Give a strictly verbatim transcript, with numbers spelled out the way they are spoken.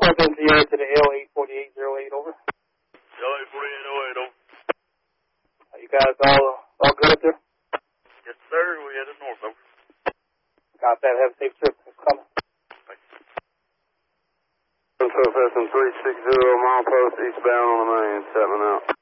North N T R to the L eight forty-eight oh eight, over. L eight forty-eight oh eight, over. Are you guys all, all good up there? Yes, sir. We headed north, over. Got that. Have a safe trip. It's coming. Thanks. Southwestern three sixty, milepost eastbound on the main, seven out.